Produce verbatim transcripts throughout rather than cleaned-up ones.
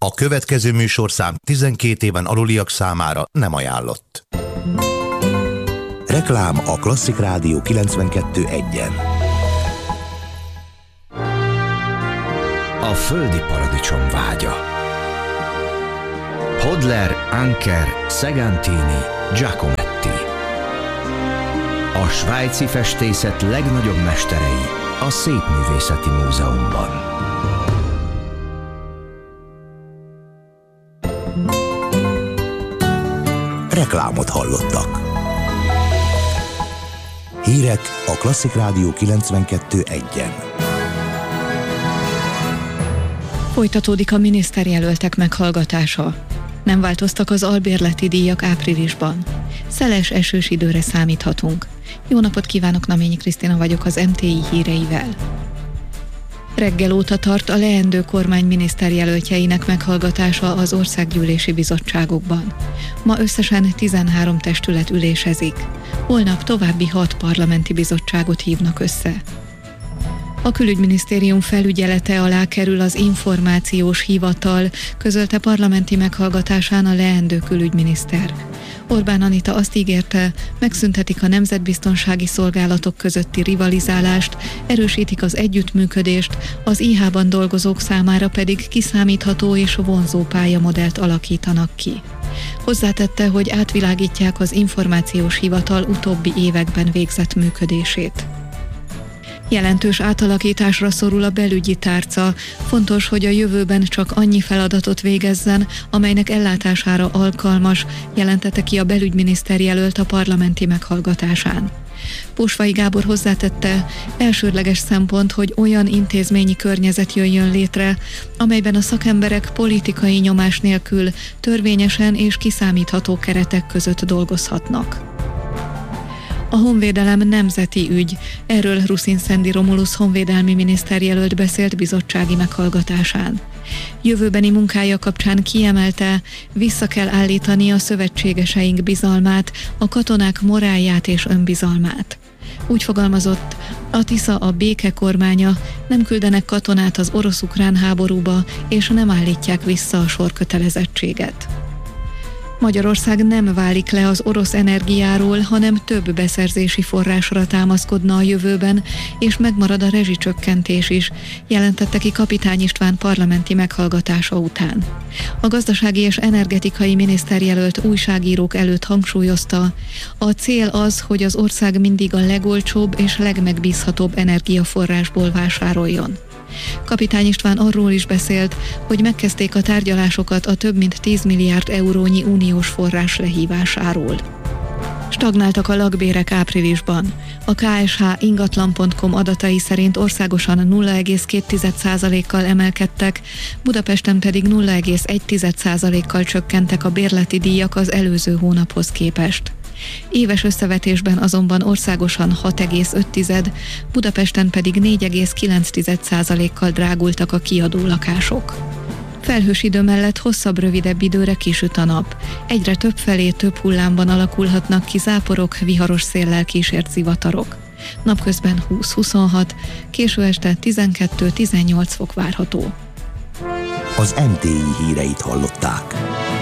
A következő műsorszám tizenkét éven aluliak számára nem ajánlott. Reklám a Klasszik Rádió kilencvenkettő egyen. A földi paradicsom vágya. Hodler, Anker, Segantini, Giacometti. A svájci festészet legnagyobb mesterei a Szépművészeti Múzeumban. Reklámot hallottak. Hírek a Klasszik Rádió kilencvenkettő egyen. Folytatódik a miniszterjelöltek meghallgatása. Nem változtak az albérleti díjak áprilisban. Szeles, esős időre számíthatunk. Jó napot kívánok, Naményi Krisztina vagyok az em té i híreivel. Reggel óta tart a leendő kormány miniszterjelöltjeinek meghallgatása az országgyűlési bizottságokban. Ma összesen tizenhárom testület ülésezik. Holnap további hat parlamenti bizottságot hívnak össze. A külügyminisztérium felügyelete alá kerül az információs hivatal, közölte parlamenti meghallgatásán a leendő külügyminiszter. Orbán Anita azt ígérte, megszüntetik a nemzetbiztonsági szolgálatok közötti rivalizálást, erősítik az együttműködést, az í há-ban dolgozók számára pedig kiszámítható és vonzó pályamodellt alakítanak ki. Hozzátette, hogy átvilágítják az információs hivatal utóbbi években végzett működését. Jelentős átalakításra szorul a belügyi tárca. Fontos, hogy a jövőben csak annyi feladatot végezzen, amelynek ellátására alkalmas, jelentette ki a belügyminiszter jelölt a parlamenti meghallgatásán. Pósvai Gábor hozzátette, elsődleges szempont, hogy olyan intézményi környezet jöjjön létre, amelyben a szakemberek politikai nyomás nélkül törvényesen és kiszámítható keretek között dolgozhatnak. A honvédelem nemzeti ügy. Erről Ruszin Szendi Romulusz honvédelmi miniszterjelölt beszélt bizottsági meghallgatásán. Jövőbeni munkája kapcsán kiemelte, vissza kell állítani a szövetségeseink bizalmát, a katonák morálját és önbizalmát. Úgy fogalmazott, a Tisza a béke kormánya, nem küldenek katonát az orosz-ukrán háborúba, és nem állítják vissza a sorkötelezettséget. Magyarország nem válik le az orosz energiáról, hanem több beszerzési forrásra támaszkodna a jövőben, és megmarad a rezsicsökkentés is, jelentette ki Kapitány István parlamenti meghallgatása után. A gazdasági és energetikai miniszterjelölt újságírók előtt hangsúlyozta, a cél az, hogy az ország mindig a legolcsóbb és legmegbízhatóbb energiaforrásból vásároljon. Kapitány István arról is beszélt, hogy megkezdték a tárgyalásokat a több mint tíz milliárd eurónyi uniós forrás lehívásáról. Stagnáltak a lakbérek áprilisban. A ká es há ingatlan pont com adatai szerint országosan nulla egész két százalékkal emelkedtek, Budapesten pedig nulla egész egy százalékkal csökkentek a bérleti díjak az előző hónaphoz képest. Éves összevetésben azonban országosan hat egész öt, Budapesten pedig négy egész kilenc százalékkal drágultak a kiadó lakások. Felhős idő mellett hosszabb, rövidebb időre kisüt a nap. Egyre több felé több hullámban alakulhatnak ki záporok, viharos széllel kísért zivatarok. Napközben húsz-huszonhat, késő este tizenkettő-tizennyolc fok várható. Az em té i híreit hallották.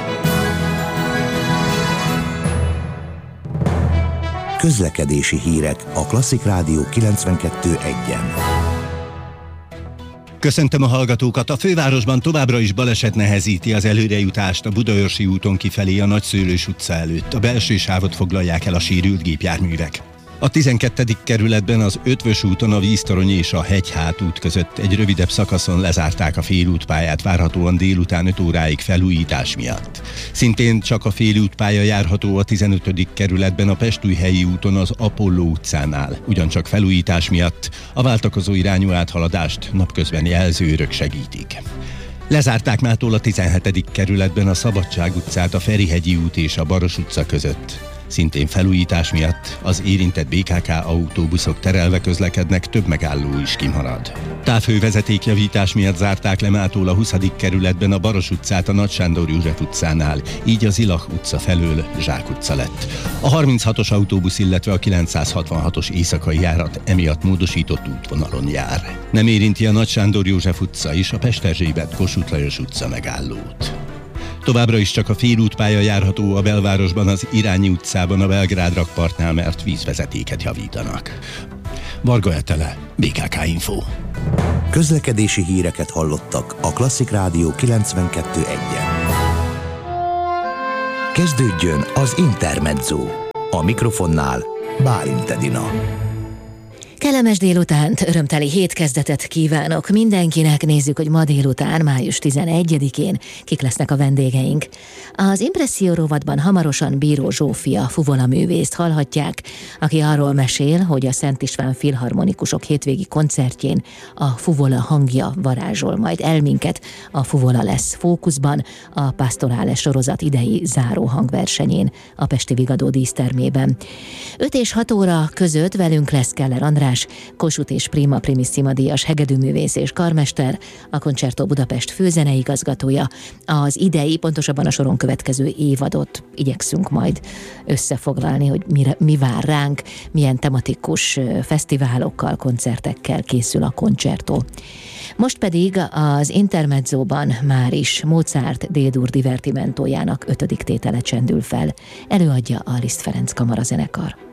Közlekedési hírek a Klasszik Rádió kilencvenkettő egyen. Köszöntöm a hallgatókat! A fővárosban továbbra is baleset nehezíti az előrejutást a Budaörsi úton kifelé a Nagyszőlős utca előtt. A belső sávot foglalják el a sérült gépjárművek. A tizenkettedik kerületben az Ötvös úton a Víztorony és a Hegyhát út között egy rövidebb szakaszon lezárták a félútpályát, várhatóan délután öt óráig felújítás miatt. Szintén csak a félútpálya járható a tizenötödik kerületben a Pestújhelyi úton az Apolló utcánál. Ugyancsak felújítás miatt a váltakozó irányú áthaladást napközben jelzőrök segítik. Lezárták mától a tizenhetedik kerületben a Szabadság utcát a Ferihegyi út és a Baros utca között. Szintén felújítás miatt az érintett bé ká ká autóbuszok terelve közlekednek, több megálló is kimarad. Távhővezetékjavítás miatt zárták le mától a huszadik kerületben a Baros utcát a Nagy Sándor József utcánál, így az Ilach utca felől Zsák utca lett. A harminchatos autóbusz, illetve a kilencszázhatvanhatos éjszakai járat emiatt módosított útvonalon jár. Nem érinti a Nagy Sándor József utca és a Pest Erzsébet Kossuth Lajos utca megállót. Továbbra is csak a félútpálya járható a belvárosban, az Irányi utcában a Belgrád rakpartnál, mert vízvezetéket javítanak. Varga Etele, bé ká ká Info. Közlekedési híreket hallottak a Klasszik Rádió kilencvenkettő egyen. Kezdődjön az Intermezzo. A mikrofonnál Bálint Edina. Kellemes délutánt, örömteli hétkezdetet kívánok mindenkinek. Nézzük, hogy ma délután, május tizenegyedikén kik lesznek a vendégeink. Az Impresszió rovatban hamarosan Bíró Zsófia fuvolaművészt hallhatják, aki arról mesél, hogy a Szent István Filharmonikusok hétvégi koncertjén a fuvola hangja varázsol majd el minket. A fuvola lesz fókuszban a Pastoráles sorozat idei záró hangversenyén a Pesti Vigadó dísztermében. öt és hat óra között velünk lesz Keller András, Kossuth és Prima Primissima díjas hegedűművész és karmester, a Concerto Budapest főzeneigazgatója. Az idei, pontosabban a soron következő évadot igyekszünk majd összefoglalni, hogy mire, mi vár ránk, milyen tematikus fesztiválokkal, koncertekkel készül a Concerto. Most pedig az Intermezzóban már is Mozart D-dur divertimentójának ötödik tétele csendül fel. Előadja a Liszt Ferenc kamarazenekar.